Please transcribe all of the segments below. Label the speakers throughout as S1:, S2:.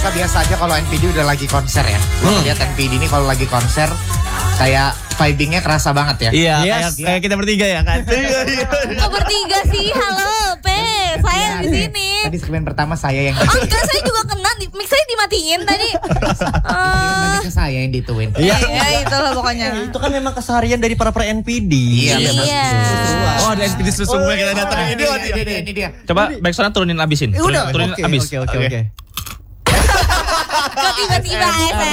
S1: biasa aja kalau NPD udah lagi konser ya. Gue lihat NPD ini kalau lagi konser kayak vibingnya kerasa banget ya.
S2: Iya, kayak kita bertiga ya kan.
S3: Kok bertiga sih? Halo, Pe. Saya di sini.
S1: Tadi segmen pertama saya yang
S3: Enggak, saya juga kena. Mic saya dimatiin tadi.
S1: Banyak ke saya yang dituin.
S3: Iya, itulah pokoknya.
S4: Itu kan memang keseharian dari para NPD.
S3: Iya.
S2: Oh, ada NPD sesungguhnya kita datang.
S1: Ini dia.
S5: Coba backsound turunin abisin. Turunin abis.
S4: Oke.
S3: Kok tiba-tiba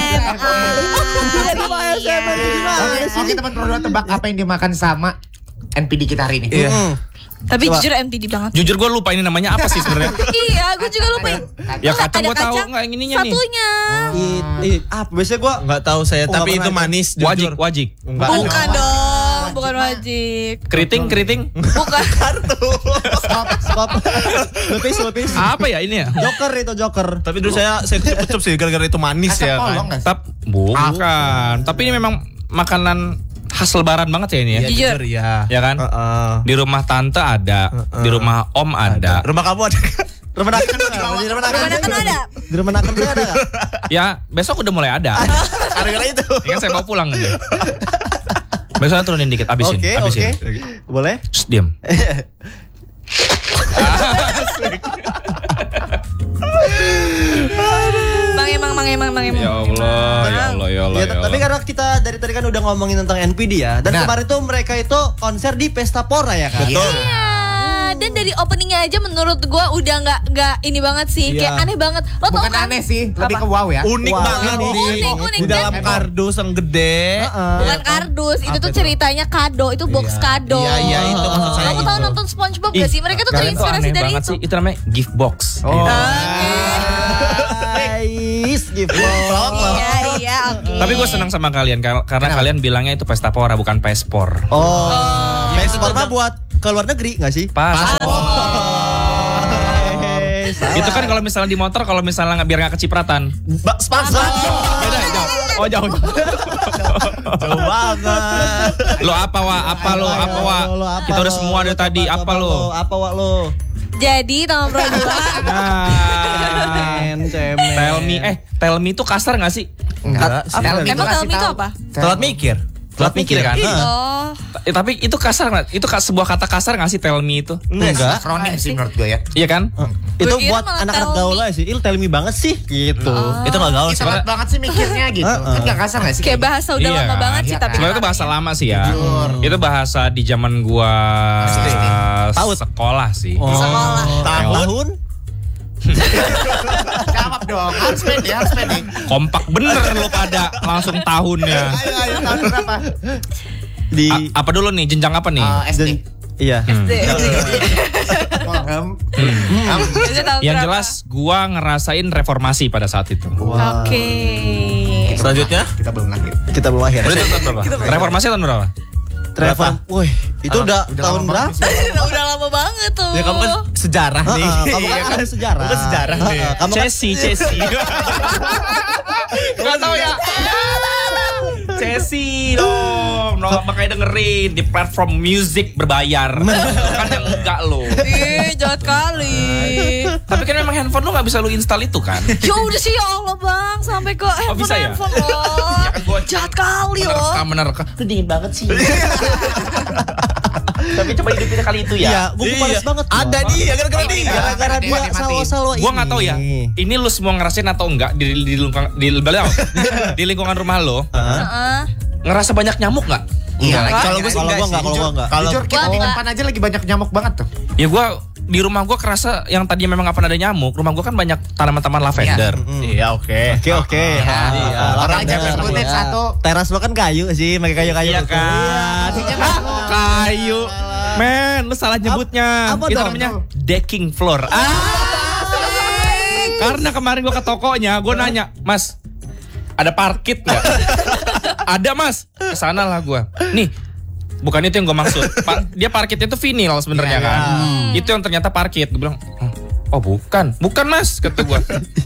S3: SMA?
S1: Oke teman berdua tebak apa yang dimakan sama NPD kita hari ini.
S3: Tapi jujur MTD banget.
S5: Jujur gue lupa ini namanya apa sih sebenarnya.
S3: Iya, gue juga lupa.
S5: Ya kacang
S3: Ada
S5: gue tahu
S3: kacang
S5: nggak yang ininya nih.
S3: satunya.
S4: Biasanya gue
S2: Nggak tahu saya, tapi itu manis. jujur.
S5: Wajik.
S3: Bukan dong, bukan wajib.
S5: Keriting.
S3: Bukan.
S4: Stop. Lepis.
S5: Apa ya ini ya?
S4: Joker.
S2: Tapi dulu saya cukup sih gara-gara itu manis ya kan.
S5: Bukan. Tapi ini memang makanan khas lebaran banget ya ini ya.
S3: Jujur.
S2: Ya.
S5: Ya kan? Di rumah tante ada, di rumah om ada.
S2: Rumah kamu ada?
S4: Rumah Naken ada. Di rumah Naken ada nggak?
S5: Ya, besok udah mulai ada.
S2: Gara-gara itu.
S5: Ya kan saya bawa pulang aja. Besok turunin dikit, abisin.
S4: Oke. Boleh?
S5: Shh, diam.
S3: Bang emang.
S5: Ya Allah.
S4: Tapi karena kita dari tadi kan udah ngomongin tentang NPD ya. Dan kemarin tuh mereka itu konser di Pesta Pora ya kan?
S5: Betul.
S3: Dan dari openingnya aja menurut gue udah nggak ini banget sih, kayak aneh banget. Lo tau
S1: Bukan
S3: kan?
S1: aneh sih, lebih ke wow ya.
S2: Unik banget
S3: Unik.
S2: di dalam kardus yang gede.
S3: Bukan kardus, itu tuh ceritanya kado, itu box kado.
S2: Iya, itu maksud saya.
S3: Kamu tahu nonton SpongeBob gak sih? Mereka tuh
S5: Kalian
S3: terinspirasi
S5: aneh
S3: dari
S5: banget
S3: itu.
S5: sih. Itu namanya gift box.
S4: Gift.
S3: Iya, oke.
S5: Tapi gue senang sama kalian karena kalian bilangnya itu pesta pora bukan pespor.
S4: Pesta mah buat ke luar negeri nggak sih?
S5: Pas. Itu kan kalau misalnya di motor, kalau misalnya biar nggak kecipratan.
S4: Sponsor.
S5: Beda, jauh. Oh jauh.
S4: Jauh banget.
S5: Lo apa wa? Kita udah semua dari tadi. Apa lo?
S3: Jadi tahun berdua.
S5: Tell me itu kasar nggak sih?
S1: Enggak.
S3: Emang film itu apa?
S5: Telat mikir kan?
S3: Oh.
S5: Tapi itu kasar nggak? Itu sebuah kata kasar nggak sih tell me itu?
S4: Enggak.
S1: Kroning sih menurut gue ya.
S5: Iya kan?
S4: Itu
S3: Gue kira
S4: buat
S3: malah
S4: anak-anak
S3: tell
S4: gaul
S3: me.
S4: aja sih. Tell me banget sih gitu. Itu nggak gaul sih.
S1: Cepat banget sih mikirnya gitu. Kan gak kasar gak sih?
S3: Kayak bahasa udah
S5: Iya
S3: lama
S5: kan?
S3: banget sih,
S1: Iya
S3: tapi
S1: kan?
S5: Sebenarnya itu bahasa lama sih ya. Itu bahasa di zaman gua sekolah sih.
S4: Tahun?
S1: Jawab dong. Harus pede.
S5: Kompak bener lo pada langsung tahunnya.
S1: Ayo tahun berapa?
S4: Di
S5: Apa dulu nih? Jenjang apa nih?
S1: SD.
S4: Iya.
S5: Yang jelas gua ngerasain reformasi pada saat itu.
S3: Oke.
S2: Selanjutnya?
S1: Kita belum lahir.
S4: Kita belum lahir.
S5: Berarti tahun berapa? Reformasi tahun berapa?
S4: Travel. Wih, itu udah tahun
S1: lama
S4: berapa?
S3: Udah lama banget tuh.
S2: Ya kamu kan sejarah nih.
S4: Kamu kan ada sejarah.
S2: Bukan sejarah nih.
S4: Kamu kan
S5: Chelsea. Gak tau ya. Chelsea dong. Makanya dengerin di platform music berbayar. Kan yang enggak lo.
S3: Ih, jahat kali.
S5: Tapi kan memang handphone lo gak bisa lo install itu kan?
S3: Ya udah sih, ya Allah bang, sampai ke
S5: bisa ya?
S3: handphone loh.
S5: Ya kan gua
S3: Jahat kali loh.
S5: Menerka. Lu dingin banget sih. Tapi coba hidup kita kali itu ya.
S4: Iya, gue panas banget.
S2: Ada dia gara-gara dia.
S4: Gara-gara dia salo-salo ini.
S5: Gua nggak tahu ya. Ini lu semua ngerasain atau enggak di lingkungan rumah lo? Ngerasa banyak nyamuk nggak?
S1: Iya.
S4: Kalau gue enggak.
S1: Jujur kita di depan aja lagi banyak nyamuk banget tuh.
S5: Ya gua di rumah gua kerasa yang tadinya memang nggak pernah ada nyamuk. Rumah gua kan banyak tanaman-tanaman lavender.
S2: Iya, oke.
S4: Oke.
S1: Orang aja berkutit satu.
S4: Teras lo kan kayu sih, pakai kayu-kayu.
S5: Iya kan? Kayu. Men, lu salah nyebutnya.
S4: Apa
S5: Itu
S4: dong?
S5: namanya decking floor. Karena kemarin gua ke tokonya, gua nanya, "Mas, ada parkit nggak?" Ada mas. Kesana lah gua. Nih, bukan itu yang gue maksud. Dia parkitnya itu vinil sebenarnya kan. Itu yang ternyata parkit. Gue bilang, oh bukan mas, kata gue.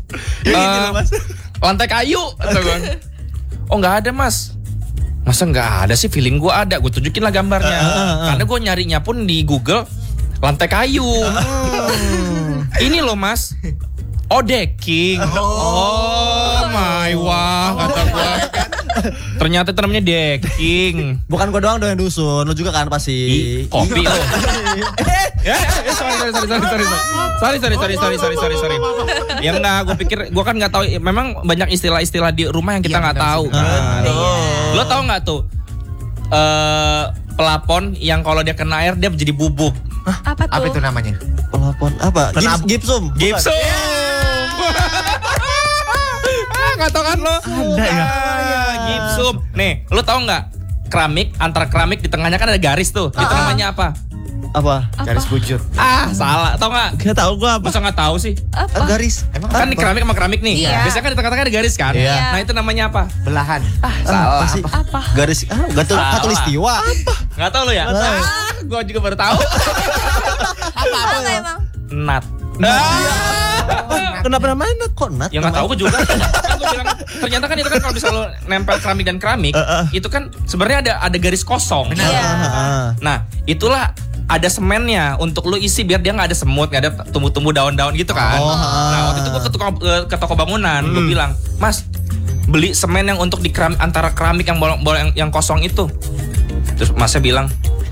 S5: Lantai kayu, kata gue. Oh nggak ada mas. Masa nggak ada sih? Feeling gue ada. Gue tunjukin lah gambarnya. Karena gue nyarinya pun di Google lantai kayu. Ini loh mas. Oh, decking. Oh my wah, kata gua. Ternyata itu namanya decking.
S4: Bukan gua doang dong yang dusun, lu juga kan pasti.
S5: Kopi lo. Sorry. Ya enggak, gue kan nggak tahu. Memang banyak istilah-istilah di rumah yang kita nggak tahu. Lo tau nggak tuh? Pelapon yang kalau dia kena air dia menjadi bubuk.
S3: Apa tuh?
S1: Apa itu namanya?
S4: Pelapon apa? Gipsum.
S5: Gipsum. Nggak tau kan lo? Ada ya. Gipsum. Nih, lo tau nggak? Keramik, antara keramik di tengahnya kan ada garis tuh. Itu namanya apa?
S4: Apa?
S1: Garis bujur.
S5: Salah. Tau nggak?
S4: Gak tahu gua apa.
S5: Masa nggak tahu sih?
S3: Apa?
S4: Garis.
S1: Emang
S5: Kan di keramik sama keramik nih.
S3: Iya.
S5: Biasanya kan di tengah-tengah ada garis kan?
S3: Iya.
S5: Nah itu namanya apa?
S1: belahan.
S5: Salah.
S4: sih?
S3: Apa?
S4: Garis. Katulistiwa.
S5: Nggak tahu lo ya? Gue juga baru tahu.
S3: Apa emang?
S5: Nat.
S4: Kenapa namanya kok nat?
S5: Ya nggak tahu gue juga. Kan gua bilang, ternyata kan itu kan kalau bisa lo nempel keramik dan keramik, itu kan sebenarnya ada garis kosong.
S3: Iya.
S5: Nah itulah ada semennya untuk lo isi biar dia nggak ada semut, nggak ada tumbuh-tumbuh daun-daun gitu kan. Nah waktu itu gue ke toko bangunan, gue bilang, Mas beli semen yang untuk di keramik, antara keramik yang bolong yang kosong itu. Terus Masnya bilang,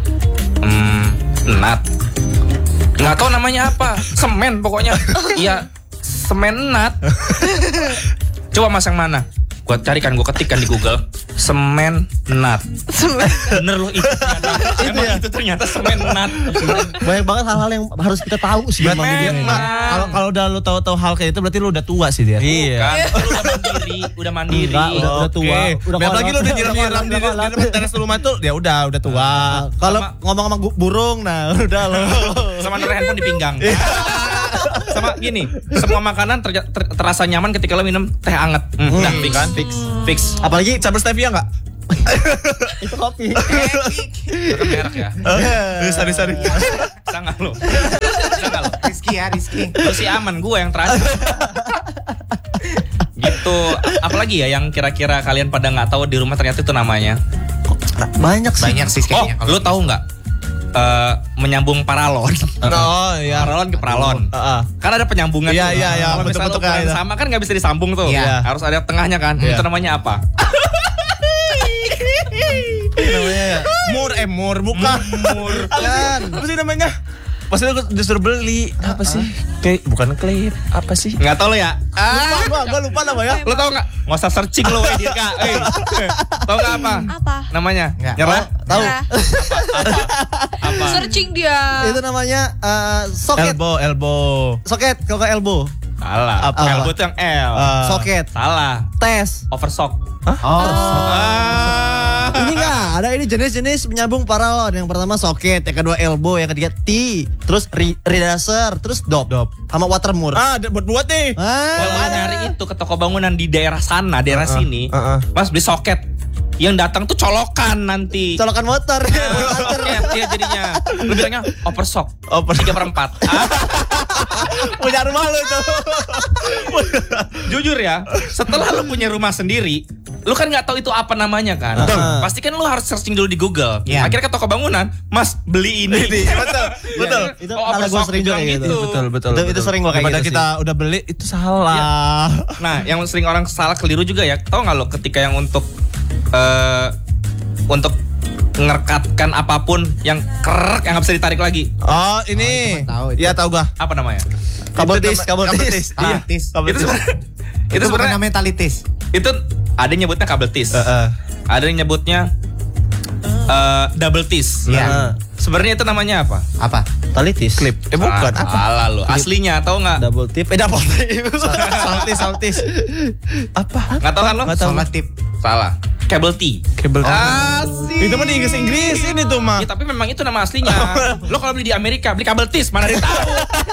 S5: nat. Nggak tahu namanya apa, semen pokoknya. Iya, semen nat. Coba Mas yang mana? Gua carikan, gua ketikkan di Google, semen nat. Bener loh itu ternyata. Emang itu ternyata semen nat.
S4: Banyak banget hal-hal yang harus kita tahu sih.
S5: Semen nat.
S2: Kalau udah lu tahu hal kayak itu berarti lu udah tua sih dia.
S5: Kan, udah mandiri.
S4: Udah tua.
S2: Udah lagi lu udah nyiram di teras rumah tuh, ya udah tua.
S4: Kalau ngomong sama burung, nah udah lo.
S5: Sama naruh handphone di pinggang. Sama gini, semua makanan terasa nyaman ketika lo minum teh anget. Udah fix.
S2: Apalagi campur stevia enggak?
S4: Itu kopi.
S5: Itu kan merek ya.
S2: Sorry.
S5: Sangat lo.
S1: Rizky.
S5: Lo sih aman, gue yang terakhir. Gitu. Apalagi ya yang kira-kira kalian pada nggak tahu di rumah ternyata itu namanya.
S4: Banyak sih.
S5: Oh,
S1: kayaknya.
S5: lo tahu nggak? Menyambung paralon.
S2: Oh iya.
S5: Paralon ke paralon. Kan ada penyambungan tuh.
S2: Iya.
S5: Kalau misalnya
S2: Betul-betul
S5: ukuran
S2: kayak
S5: sama kan nggak bisa disambung tuh.
S1: Iya.
S5: Harus ada tengahnya kan.
S2: Iya.
S5: Itu namanya apa?
S4: Namanya
S2: Mur bukan. Apa sih namanya? Pasti lu disuruh beli. Apa sih? Bukan klip. Apa sih?
S5: Nggak tahu lo ya?
S2: Gua lupa nama ya.
S5: Lo tau nggak? Nggak usah searching lo, Dirka. Tau nggak apa?
S3: Apa?
S5: Namanya?
S1: Nggak.
S5: Nyerah?
S4: tahu.
S5: Apa?
S3: Searching dia.
S4: Itu namanya soket.
S2: Elbow.
S4: Soket, kalau ke elbow.
S5: Salah.
S4: Apa?
S5: Elbow itu yang L.
S4: Soket.
S5: Salah.
S4: Tes.
S5: Oversock.
S4: Ini enggak ada, ini jenis-jenis penyambung paralon. Yang pertama soket, yang kedua elbow, yang ketiga T, terus reducer, terus dop. Sama watermur.
S2: Buat nih.
S5: Kalau mau nyari itu ke toko bangunan di daerah sana, daerah sini, Mas beli soket. Yang datang tuh colokan nanti.
S4: Colokan motor.
S5: Soket ya jadinya. Lu bilangnya oversock. 3/4.
S2: Punya rumah lu itu.
S5: Jujur ya, setelah lu punya rumah sendiri, lu kan nggak tahu itu apa namanya kan. Pasti kan lu harus searching dulu di Google.
S1: Iya.
S5: Akhirnya ke toko bangunan, Mas beli ini.
S2: Betul.
S4: Itu
S5: Oh,
S4: kata gue
S5: oversock
S4: sering juga
S5: dibilang
S4: kayak gitu.
S5: gitu.
S4: Itu sering gue kayak
S2: Daripada
S4: gitu
S2: kita udah beli itu salah.
S5: Nah, yang sering orang salah keliru juga ya. Tahu nggak lo ketika yang untuk ngerekatkan apapun yang kerek yang nggak bisa ditarik lagi.
S2: Oh, ini.
S1: Tahu itu.
S2: Iya, tahu gua.
S5: Apa namanya?
S4: Kabel tis.
S5: Iya.
S1: Tis.
S5: Itu
S1: Itu bukan
S5: sebenarnya
S1: namanya talitis.
S5: itu ada yang nyebutnya kabel tis. Ada yang nyebutnya double tis.
S1: Iya.
S5: Sebenarnya itu namanya apa?
S1: Apa?
S4: Talitis.
S2: Clip. Bukan. Apa?
S5: Salah lo. Aslinya tahu nggak?
S4: Double tip. Double tip.
S2: Saltis. Apa?
S5: Nggak tahu kan lo?
S2: Nggak tahu.
S1: Solat tip.
S5: Salah. Cable T.
S2: Kabel.
S5: Asik.
S2: Itu mah di Inggris ini tuh mah.
S5: Ya, tapi memang itu nama aslinya. Lo kalau beli di Amerika beli kabel tis, mana dia tahu.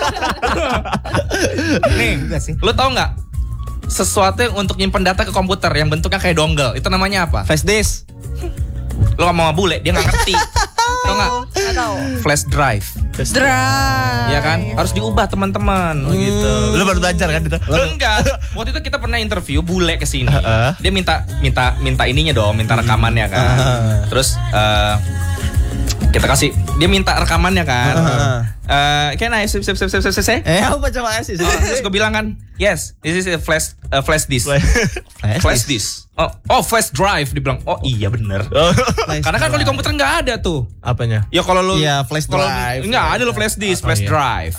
S5: Nih,
S1: Juga sih.
S5: lo tau nggak? Sesuatu yang untuk nyimpen data ke komputer yang bentuknya kayak dongle, itu namanya apa?
S4: Flash disk.
S5: Lo ngomong sama bule, dia nggak ngerti. Tau nggak?
S3: Nggak tahu.
S5: Flash drive.
S3: Drive.
S5: Ya kan? Harus diubah teman-teman.
S2: Gitu. Lu baru belajar kan itu?
S5: Enggak. Waktu itu kita pernah interview bule ke sini. Dia minta ininya dong, minta rekamannya kan. Terus Kita kasih, dia minta rekamannya kan. Can I sip.
S4: Apa coba sih?
S5: Terus gue bilang kan, yes, this is a flash disk. Flash disk. Oh, flash drive. Dibilang, oh iya bener. Karena kan kalau di komputer nggak ada tuh.
S2: Apanya?
S5: Ya kalau lu,
S4: Iya, flash drive.
S5: Nggak ada lo flash disk, flash drive.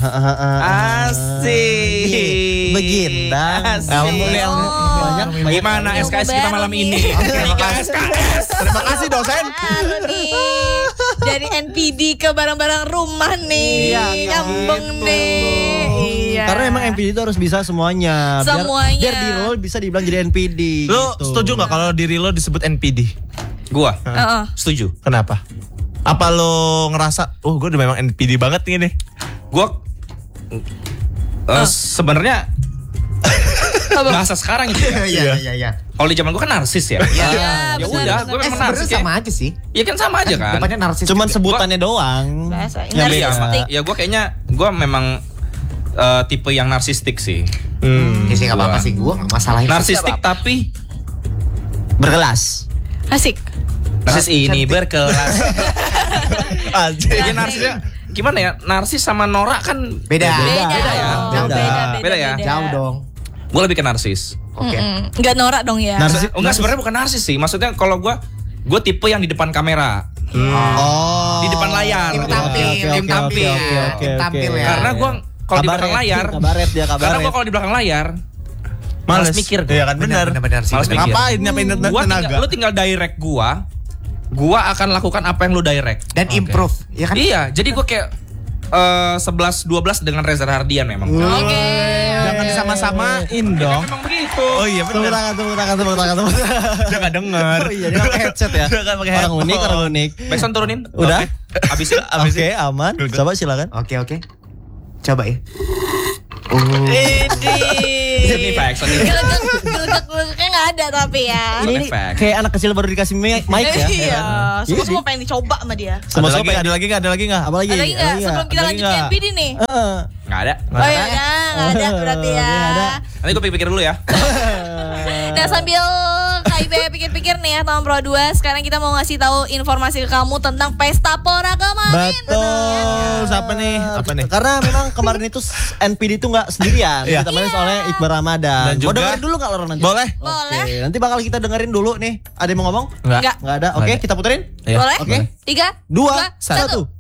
S5: Asik.
S4: Begindang. Banyak.
S5: Gimana
S3: Ilmu
S5: SKS kita
S3: baru
S5: malam
S3: nih.
S5: ini? Tiga SKS.
S2: Terima kasih dosen.
S3: Baru nih. Dari NPD ke barang-barang rumah nih. Nyambung nih. Iya.
S4: Karena emang NPD itu harus bisa semuanya.
S3: Semuanya.
S4: Biar diri lo bisa dibilang jadi NPD.
S2: Lo
S4: gitu.
S2: setuju nggak kalau diri lo disebut NPD?
S5: Gua setuju.
S2: Kenapa? Apa lo ngerasa, gue udah memang NPD banget nih?
S5: Gua sebenarnya bahasa sekarang itu ya.
S1: Iya.
S5: Kalau di zaman gua kan narsis ya.
S3: Iya,
S5: Ya
S3: benar,
S5: udah,
S3: benar.
S5: gua memang
S1: Sebenarnya
S5: narsis ya.
S1: sama aja sih.
S5: Iya kan sama aja kan.
S1: Depannya narsis.
S4: Cuman
S1: juga.
S4: sebutannya doang.
S3: Bahasa
S4: Yang
S5: Iya,
S4: beda.
S3: narsistik.
S5: ya gua kayaknya memang tipe yang narsistik sih.
S1: Ya sih nggak apa-apa sih, gue nggak masalah itu.
S5: Narsistik tapi
S4: Berkelas.
S3: Asik.
S5: narsis ini berkelas.
S2: Aja.
S5: Ya narsisnya gimana ya? Narsis sama norak kan
S1: Beda.
S3: Beda
S5: ya.
S3: dong.
S5: Beda ya?
S1: Jauh dong.
S5: Gua lebih ke narsis.
S1: Oke.
S3: Enggak norak dong ya.
S5: Enggak sebenarnya bukan narsis sih. Maksudnya kalau gua tipe yang di depan kamera.
S4: Oh.
S5: Di depan layar.
S1: Tim tampil, tim tampil, tim tampil ya.
S5: Karena gua kalau di belakang layar,
S4: Kabaret dia kabaret.
S5: karena gua kalau di belakang layar malas mikir gua.
S2: Iya kan benar.
S1: Benar sih.
S5: Malas
S1: benar.
S5: mikir.
S2: Ngapain tenaga?
S5: Lu tinggal direct gua akan lakukan apa yang lu direct.
S1: Dan improve, ya kan?
S5: Iya, jadi gua kayak 11-12 dengan Reza Hardian memang.
S3: Oke.
S2: Jangan disama-samain dong.
S5: Memang begitu.
S2: Oh iya
S4: Tepuk
S2: benar.
S4: tangan.
S2: Dia nggak denger.
S4: Oh iya, dia pakai headset ya.
S2: Dia nggak pakai
S4: Orang
S2: headphone.
S4: unik.
S5: Backsound turunin.
S4: Udah?
S5: Oke. Habisin.
S4: Oke, aman. Coba silakan.
S1: Oke. Coba ya.
S5: Ini backsound ini.
S3: Gelegek-gelegeknya nggak ada tapi ya.
S4: Ini
S5: effect.
S4: kayak anak kecil baru dikasih mic ya.
S3: Iya.
S4: Iya
S3: Semua pengen dicoba sama dia.
S4: Semua
S2: Ada lagi nggak?
S4: Apa lagi?
S3: Ada lagi nggak? Sebelum kita
S2: Ada
S3: lanjut
S2: lagi
S3: ke
S2: nggak?
S3: NPD nih.
S5: Nggak ada.
S3: Oh iya, nggak ada berarti ya.
S4: Nggak ada.
S5: Nanti gue pikir dulu ya.
S3: Nah sambil KIB pikir-pikir nih ya tahun Pro 2, sekarang kita mau ngasih tahu informasi ke kamu tentang Pesta Pora kemarin.
S2: Betul. Siapa nih? Apa nih?
S4: Karena memang kemarin itu NPD itu nggak sendirian.
S2: Iya.
S4: Ditemani oleh Iqbal Ramadan.
S2: Dan
S4: Mau
S2: juga-
S4: dengerin dulu nggak lo nanti?
S2: Boleh.
S3: Boleh.
S4: Oke, nanti bakal kita dengerin dulu nih. Ada yang mau ngomong?
S3: Nggak.
S4: Nggak ada. Oke,
S2: Nggak ada.
S4: kita puterin.
S2: Iya.
S3: Boleh?
S4: Oke.
S3: 3,
S4: 2,
S3: 1.
S4: 1.